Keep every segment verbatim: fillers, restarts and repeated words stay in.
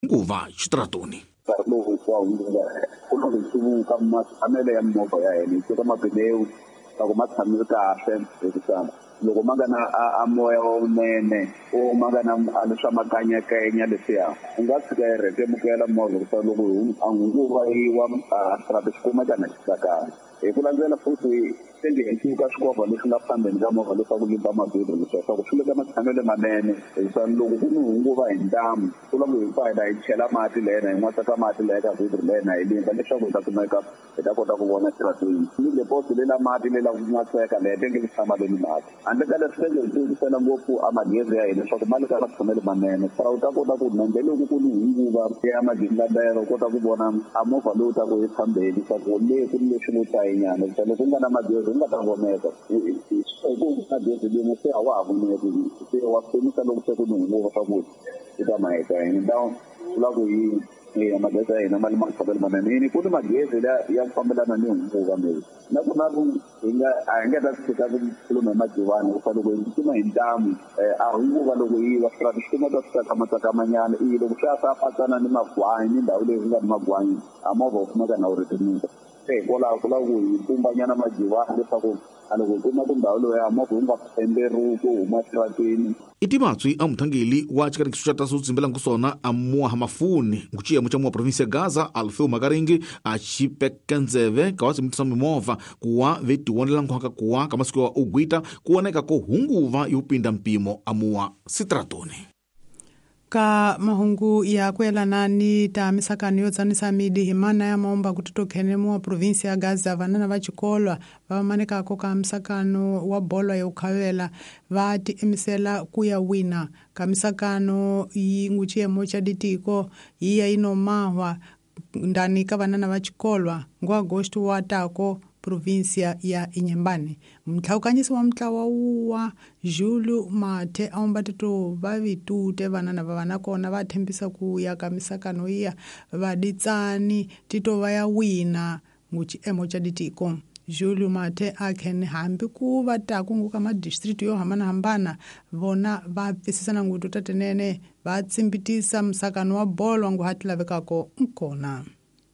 nguva xitratoni. Nkarhi lowu wa hundzuka ku lo hluvuka matshamelo ya mimovha ya hina hi teka mapeleu loko ma tshamile kahle hikuva loko ma nga na a moya wunene o ma nga na leswa makanyakanya leswiya u nga tshika yi rhetemukela movha hikuva loko a nguva yi wa strata xikuma kana xisakana hi ku landzela futhi sendi hikuva swikova leswi nga fambeni ka movha leswaku limba mabhidro leswaku swi le ka matshamelo manene hikuva loko ku ni nguva hi ntamu ku loko hi fayina hi chela mati lena hi n'wata ka mati leya ka bhidro lena hi limba leswaku hi ta kumeka hi ta kota ku vona stratweni ni le posi lela mati lela ku nga tseka leya tenge ku tshama leni mati handle ka leswi senge hi tiyisela ngopfu a magezi ya hina leswaku ma le ka matshamelo manene sara u ta kota ku nende loko ku ni nguva ya magindlandero u kota ku vona a movha lowu ta ku hi fambeni leswaku le ku ni leswi lo ta hinyana loko ku nga na magezi u nga ta voneka ku na gezi leni se a wa ha voneki se wa pfunisa loko se ku ni nguva swa ku eka maheta ya hina ndawu sula ku hi ya magezi ya hina mali ma tshamelo manene ku ni magezi ya fambelana ni nguva miri na ku na ku hi nga a hi nga ta tshika ku khuluma hi madivani ku fa loko hi tsutsuma hi ntamu a hi nguva loko yi wa strata swi kuma ta tsakamantsakamanyana i loko swi ya sa patsana ni magwanyi ni ndhawu leyi nga ni magwanyi a movha u kumeka na wu ritinika se hikwalaho ku lava ku hi pumbanyana madivani leswaku a loko hi kuma tindhawu loya movha wu nga femberiwi ku huma strateni i timatswi a muthangeli wa xikariki xa taso tsimbelanga kusona a muaha mafuni nguciyemo xa muwa provinsi ya Gaza Alfeu Makaringi a xipeka ndzeve ka wa tsimbitisa mimovha kuwa ve tiwonela nkhwaka kuwa ka masiku ya ugwita kuoneka ko hunguva yo pinda mpimo a muwa sitratoni. Ka mahungu ya kuelana ni ta misakano yo tsanisa midi himana ya maomba kutotokhene muwa provinsi ya Gaza vanana va chikolwa va maneka ko ka misakano wa bolo ya ukhavela va ti emisela ku ya wina ka misakano yi nguciyemo cha ditiko yi ya ino mahwa ndani ka vanana va chikolwa ngwa agosti wa tako provincia ya Inyembane. Mtlaukanyisi wa mtlawa wa Julu Mathe aumbatito va vitute vanana va vana kona va thembisa ku ya ka misakano iya va ditsani tito va ya wina nguchi emo cha ditiko. Julu Mathe akhene hambi ku va taku nguka ma district yo hambana hambana vona va pfisisana ngutu tatenene va tsimbitisa msakano wa bolo ngu hatilavekako nkona.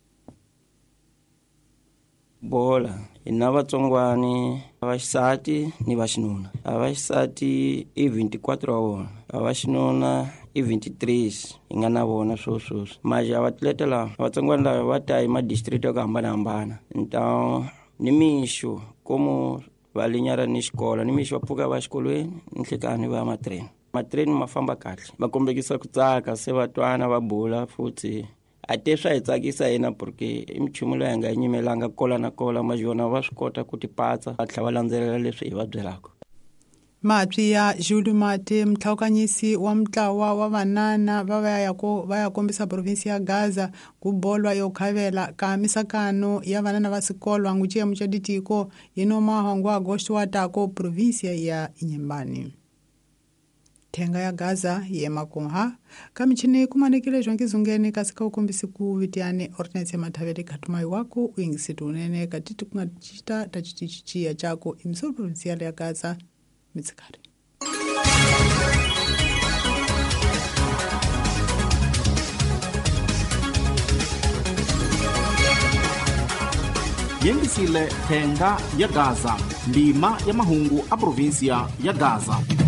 Bola ina vatsongwani vaxisati ni vaxinuna a vaxisati i twenty-four wa vona a vaxinuna i twenty-three hi nga na vona swo swoswo maja vatleta lava vatsongwani lava va ta hi madistrict yo ku hambanahambana nta ni mixo komo va linyara ni xikola ni mixo va pfuka va xikolweni nhlekani va ya matreni matreni ma famba kahle va kombekisa ku tsaka se va twana va bula futhi ate swa hi tsakisa hina porque i michumu leyi hi nga nyimelanga kola na kola majona va swi kota ku tipatsa va tlhela va landzelela leswi hi va byelaka. Matwi ya Julu Mathe mtlaukanyisi wa mtlawa wa vanana va va ya ko va ya kombisa provinsi ya Gaza ku bolwa yo khavela ka misakano ya vanana va sikolwa nguciyemo cha ditiko yino mahwangu agosti wa tako provinsi ya Inyembane. Thenga ya Gaza ye makonha kamichini kumanekile jonki zungeni kasika ukombisi ku vitiane ordinance ya mathaveli katumai wako uingisitu unene katiti kungachita tachitichichia chako imso provincial ya Gaza mitsikari. Yengisile Thenga ya Gaza ndima ya mahungu a provinsia ya Gaza.